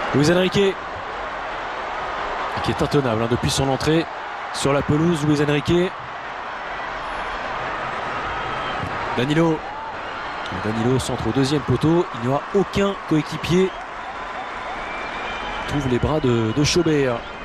Luis Enrique qui est intenable depuis son entrée sur la pelouse. Luis Enrique. Danilo. Danilo centre au deuxième poteau. Il n'y aura aucun coéquipier. Trouve les bras de Chaubert.